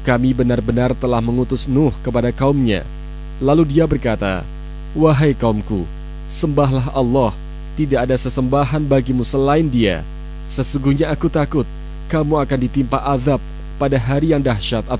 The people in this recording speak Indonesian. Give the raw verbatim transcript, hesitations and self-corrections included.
kami benar-benar telah mengutus Nuh kepada kaumnya. Lalu dia berkata, wahai kaumku, sembahlah Allah, tidak ada sesembahan bagimu selain Dia. Sesungguhnya aku takut kamu akan ditimpa azab pada hari yang dahsyat atau